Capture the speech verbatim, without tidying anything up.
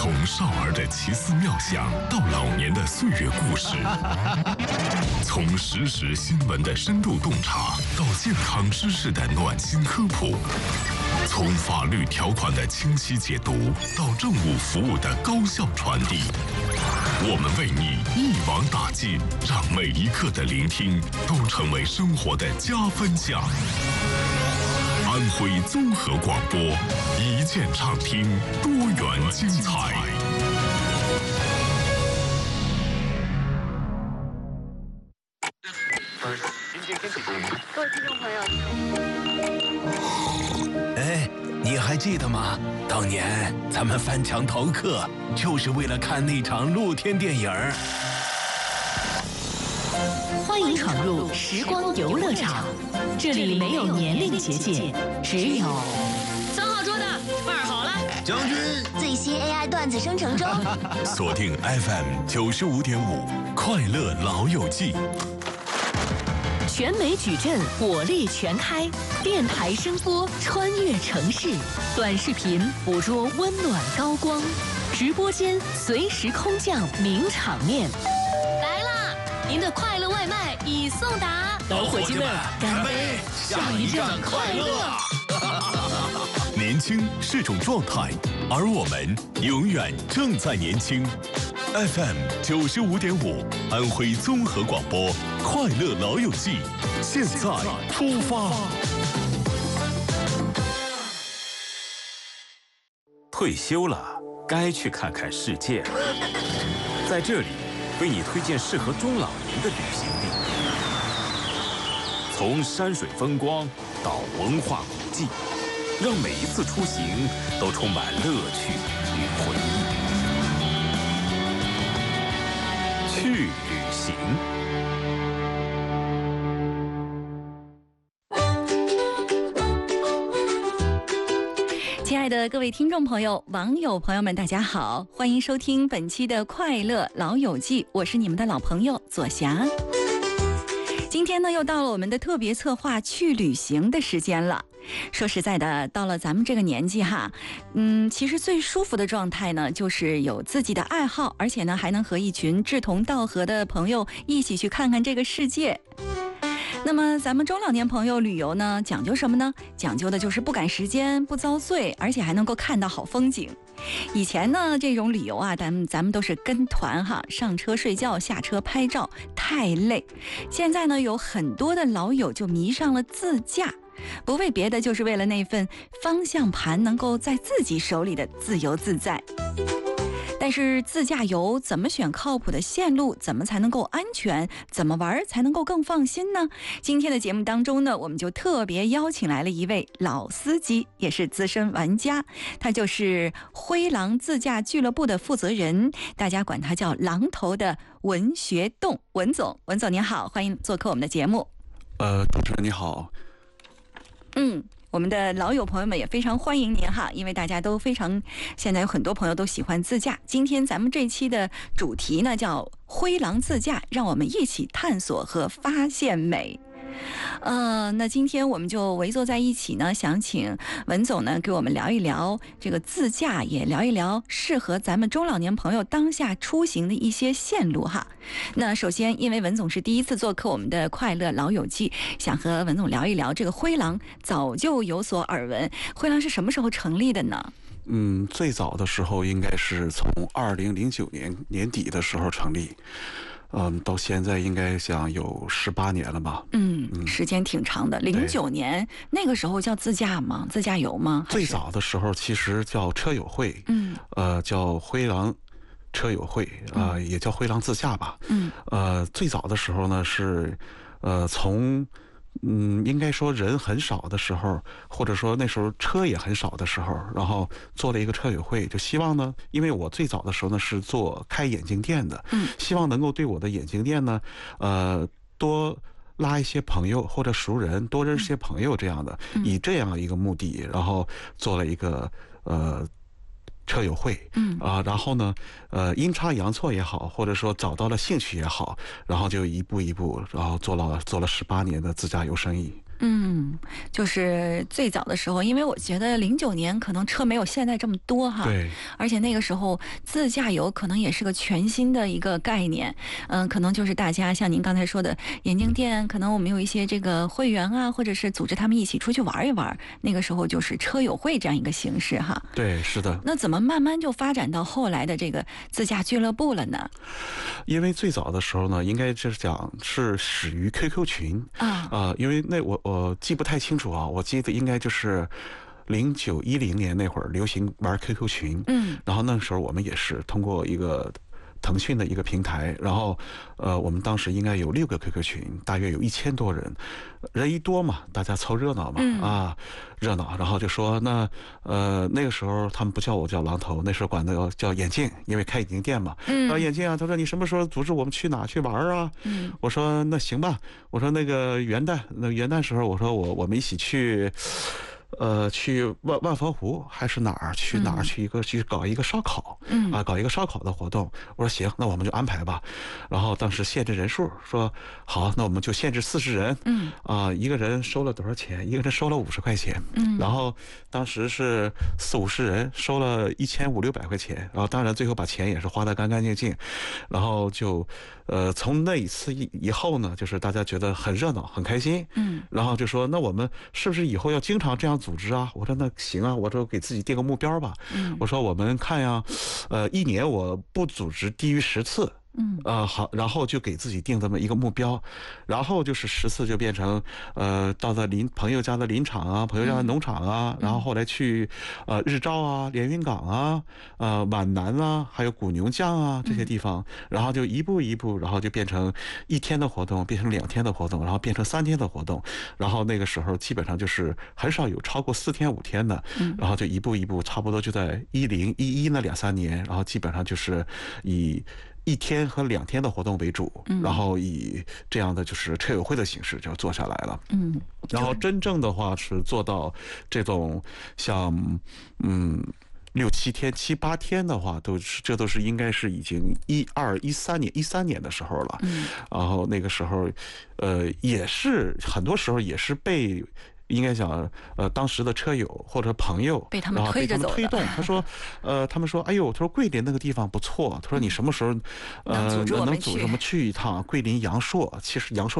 从少儿的奇思妙想到老年的岁月故事，从实时新闻的深度洞察到健康知识的暖心科普，从法律条款的清晰解读到政务服务的高效传递，我们为你一网打尽，让每一刻的聆听都成为生活的加分项。安徽综合广播，一键畅听，多元精彩。 各位听众朋友， 哎，你还记得吗？当年咱们翻墙逃课，就是为了看那场露天电影。 欢迎闯入时光游乐场，这里没有年龄结界，只有三号桌的办好了， 将军最新 A I 段子生成中。 锁定 F M 九十五点五，快乐老友记。 全美矩阵火力全开，电台声波穿越城市，短视频捕捉温暖高光，直播间随时空降名场面。 来啦！您的快乐外卖已送达， 老伙计们，干杯！下一站快乐！ 年轻是种状态，而我们永远正在年轻。F M 九十五点五，安徽综合广播，快乐老友记，现在出发。 退休了，该去看看世界了。在这里，为你推荐适合中老年的旅行地，从山水风光到文化古迹，让每一次出行都充满乐趣与回忆。去旅行。 亲爱的各位听众朋友、网友朋友们，大家好，欢迎收听本期的快乐老友记，我是你们的老朋友左霞。今天呢，又到了我们的特别策划去旅行的时间了。说实在的，到了咱们这个年纪哈，嗯，其实最舒服的状态呢，就是有自己的爱好，而且呢，还能和一群志同道合的朋友一起去看看这个世界。那么咱们中老年朋友旅游呢，讲究什么呢？讲究的就是不赶时间、不遭罪，而且还能够看到好风景。以前呢，这种旅游啊，咱们咱们都是跟团哈，上车睡觉，下车拍照，太累。现在呢，有很多的老友就迷上了自驾，不为别的，就是为了那份方向盘能够在自己手里的自由自在。但是自驾游怎么选靠谱的线路，怎么才能够安全，怎么玩才能够更放心呢？今天的节目当中呢，我们就特别邀请来了一位老司机，也是资深玩家，他就是灰狼自驾俱乐部的负责人，大家管他叫狼头的文学栋文总。文总您好，欢迎做客我们的节目。 呃，主持人你好。 嗯。我们的老友朋友们也非常欢迎您哈，因为大家都非常，现在有很多朋友都喜欢自驾。今天咱们这期的主题呢叫灰狼自驾，让我们一起探索和发现美。呃，那今天我们就围坐在一起呢，想请文总呢给我们聊一聊这个自驾，也聊一聊适合咱们中老年朋友当下出行的一些线路哈。那首先，因为文总是第一次做客我们的快乐老友记，想和文总聊一聊这个灰狼，早就有所耳闻。灰狼是什么时候成立的呢？ 嗯，最早的时候应该是从二零零九年年底的时候成立。嗯，到现在应该想有十八年了吧？ 嗯，时间挺长的。零九年那个时候叫自驾吗？自驾游吗？ 最早的时候其实叫车友会，嗯，呃，叫灰狼车友会，啊、呃嗯，也叫灰狼自驾吧。嗯，呃，最早的时候呢是，呃，从。嗯，应该说人很少的时候，或者说那时候车也很少的时候，然后做了一个车友会，就希望呢，因为我最早的时候呢是做开眼镜店的，嗯，希望能够对我的眼镜店呢，呃，多拉一些朋友或者熟人，多认识些朋友这样的，嗯、以这样一个目的，然后做了一个呃。车友会，嗯啊，然后呢，呃，阴差阳错也好，或者说找到了兴趣也好，然后就一步一步，然后做了做了十八年的自驾游生意。 嗯，就是最早的时候，因为我觉得零九年可能车没有现在这么多哈， 对， 而且那个时候自驾游可能也是个全新的一个概念，嗯，可能就是大家像您刚才说的眼镜店，可能我们有一些这个会员啊，或者是组织他们一起出去玩一玩，那个时候就是车友会这样一个形式哈。 对，是的。 那怎么慢慢就发展到后来的这个自驾俱乐部了呢？ 因为最早的时候呢，应该就是讲是始于 Q Q 群啊，啊、呃，因为那我我记不太清楚啊，我记得应该就是零九一零年那会儿流行玩 Q Q 群，嗯，然后那时候我们也是通过一个腾讯的一个平台，然后呃，我们当时应该有六个 Q Q 群，大约有一千多人，人一多嘛，大家凑热闹嘛，嗯、啊，热闹，然后就说那呃那个时候他们不叫我叫狼头，那时候管那个叫眼镜，因为开眼镜店嘛，嗯，然后眼镜啊，他说你什么时候组织我们去哪去玩啊？嗯，我说那行吧，我说那个元旦那元旦时候，我说我我们一起去。呃，去万万佛湖还是哪儿？去哪儿？去一个去搞一个烧烤，嗯啊，搞一个烧烤的活动。我说行，那我们就安排吧。然后当时限制人数，说好，那我们就限制四十人，嗯啊，一个人收了多少钱？一个人收了五十块钱，嗯，然后当时是四五十人，收了一千五六百块钱。然后当然最后把钱也是花得干干净净，然后就呃从那一次以以后呢，就是大家觉得很热闹，很开心，嗯，然后就说那我们是不是以后要经常这样组织啊？我说那行啊，我说给自己定个目标吧。嗯，我说我们看呀，呃，一年我不组织低于十次。嗯啊、呃、好，然后就给自己定这么一个目标，然后就是十次就变成呃到了林朋友家的林场啊，朋友家的农场啊，嗯、然后后来去呃日照啊、连云港啊、呃皖南啊，还有古牛江啊这些地方，嗯、然后就一步一步，然后就变成一天的活动，变成两天的活动，然后变成三天的活动，然后那个时候基本上就是很少有超过四天五天的，嗯、然后就一步一步，差不多就在一零一一那两三年，然后基本上就是以。一天和两天的活动为主，嗯、然后以这样的就是车友会的形式就做下来了。嗯，然后真正的话是做到这种像嗯六七天、七八天的话，都是这都是应该是已经一二一三年一三年的时候了。嗯，然后那个时候，呃，也是很多时候也是被。应该讲，呃，当时的车友或者朋友被他们推着走的， 推动。他说，呃，他们说，哎呦，他说桂林那个地方不错。他说你什么时候，呃，能组织我们去一趟桂林阳朔？其实阳朔。